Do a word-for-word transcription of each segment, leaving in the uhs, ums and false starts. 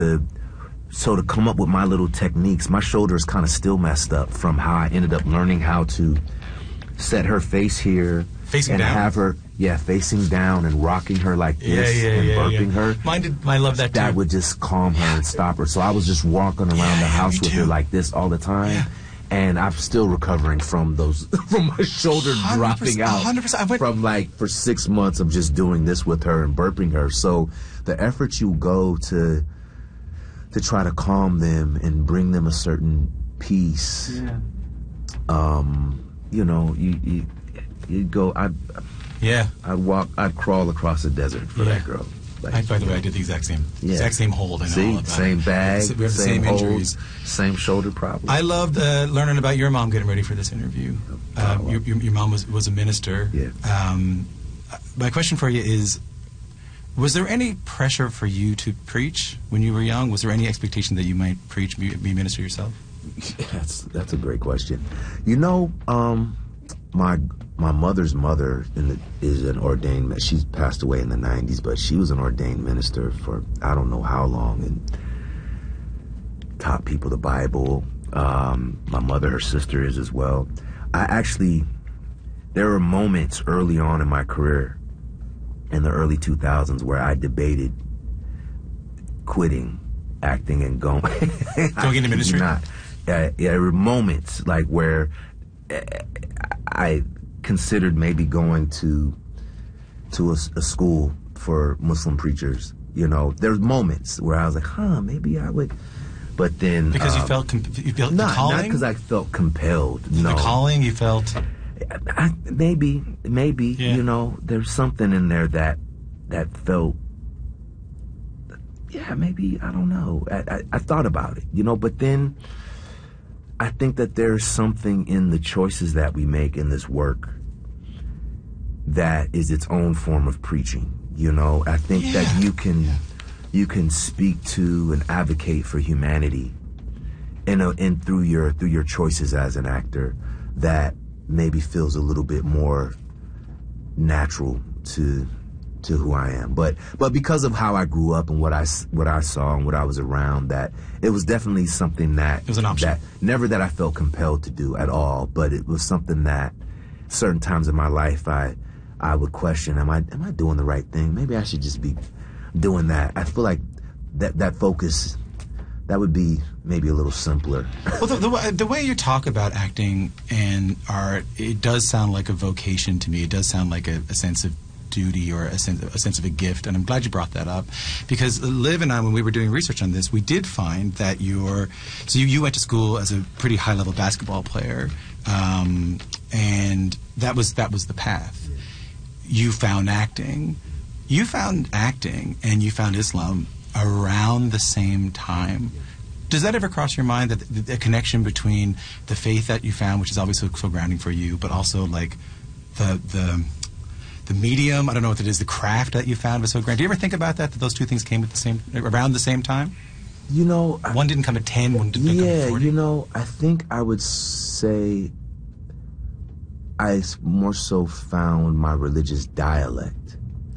Uh, so to come up with my little techniques, my shoulder is kind of still messed up from how I ended up learning how to set her face here. Facing and down? have her, yeah, facing down and rocking her like this yeah, yeah, and yeah, burping yeah. her. Mine did, I love that too. That would just calm her and stop her. So I was just walking around Yeah, the yeah, house me with too. her like this all the time. Yeah. And I'm still recovering from those, from my shoulder one hundred percent, dropping out. one hundred percent. I went- From like, for six months of just doing this with her and burping her. So the effort you go to, to try to calm them and bring them a certain peace, Yeah. um, you know, you, you, you go, I, Yeah. I'd walk, I'd crawl across the desert for Yeah. that girl. Like, I, by the way, I did the exact same, Yeah. exact same hold. And See, all of that. same bag, We have the same, same holds, injuries. same shoulder problem. I loved uh, learning about your mom getting ready for this interview. Um, your, your, your mom was, was a minister. Yeah. Um, my question for you is, was there any pressure for you to preach when you were young? Was there any expectation that you might preach, be, be minister yourself? That's that's a great question. You know, um, my my mother's mother in the, is an ordained. mi- She's passed away in the nineties, but she was an ordained minister for I don't know how long and taught people the Bible. Um, my mother, her sister, is as well. I actually, there were moments early on in my career, in the early two thousands, where I debated quitting acting and going Going into ministry? Not. Uh, yeah, there were moments like where uh, I considered maybe going to to a, s- a school for Muslim preachers. You know, there's moments where I was like, huh, maybe I would. But then Because you um, felt com- you felt not the calling. not because I felt compelled. No, The calling you felt. I, maybe, maybe Yeah. you know, there's something in there that that felt. Yeah, maybe I don't know. I, I, I thought about it, you know, but then I think that there's something in the choices that we make in this work that is its own form of preaching. You know, I think Yeah. that you can you can speak to and advocate for humanity in a, in through your through your choices as an actor that maybe feels a little bit more natural to to who I am. But but because of how I grew up and what I s- what I saw and what I was around, that it was definitely something that It was an option. that never that I felt compelled to do at all. But it was something that certain times in my life I I would question: Am I am I doing the right thing? Maybe I should just be doing that. I feel like that that focus that would be maybe a little simpler. Well, the, the, wa- the way you talk about acting and art, it does sound like a vocation to me. It does sound like a, a sense of duty or a sense, a sense of a gift, and I'm glad you brought that up, because Liv and I, when we were doing research on this, we did find that you're so you, you went to school as a pretty high level basketball player, um, and that was that was the path. You found acting, you found acting, and you found Islam around the same time. Does that ever cross your mind, that the, the connection between the faith that you found, which is obviously so grounding for you, but also like the the the medium, I don't know what it is, the craft that you found was so grand. Do you ever think about that, that those two things came at the same, around the same time? You know, I- One didn't come at ten, one didn't come yeah, at forty. you know, I think I would say I s- more so found my religious dialect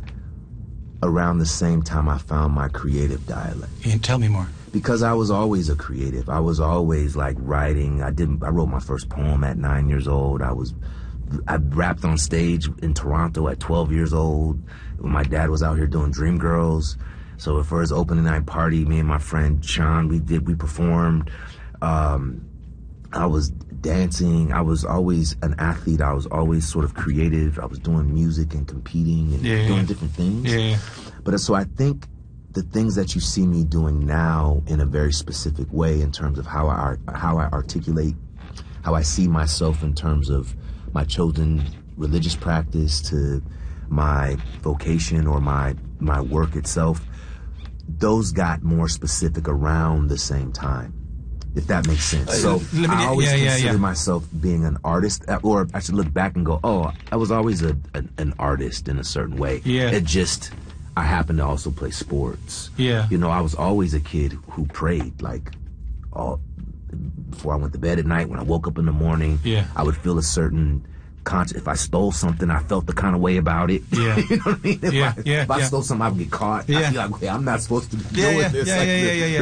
around the same time I found my creative dialect. And tell me more. Because I was always a creative. I was always like writing. I did I wrote my first poem at nine years old. I was I rapped on stage in Toronto at twelve years old when my dad was out here doing Dreamgirls. So for his opening night party, me and my friend Sean, we did we performed. Um, I was dancing. I was always an athlete. I was always sort of creative. I was doing music and competing and Yeah. doing different things. Yeah. But so I think the things that you see me doing now in a very specific way in terms of how I art- how I articulate, how I see myself in terms of my chosen religious practice to my vocation or my my work itself, those got more specific around the same time, if that makes sense. So let me- I always yeah, yeah, consider yeah. myself being an artist, or I should look back and go, oh, I was always a, an, an artist in a certain way. Yeah. It just, I happen to also play sports. Yeah. You know, I was always a kid who prayed, like, all before I went to bed at night, when I woke up in the morning, Yeah. I would feel a certain conscious. If I stole something, I felt the kind of way about it. Yeah. You know what I mean? If Yeah, I, yeah, if I yeah. stole something, I would get caught. Yeah. I feel like, okay, I'm not supposed to be Yeah, doing yeah, this. yeah, Like, yeah, there- yeah, yeah.